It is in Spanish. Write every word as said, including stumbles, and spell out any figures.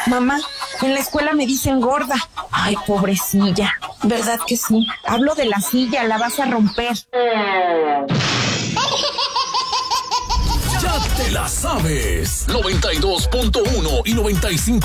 Mamá, en la escuela me dicen gorda. Ay, pobrecilla. ¿Verdad que sí? Hablo de la silla, la vas a romper. Ya te la sabes. noventa y dos punto uno y noventa y cinco